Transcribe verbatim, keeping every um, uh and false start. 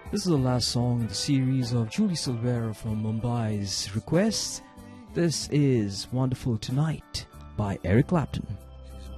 This is the last song in the series of Julie Silvera from Mumbai's requests. This is Wonderful Tonight by Eric Clapton.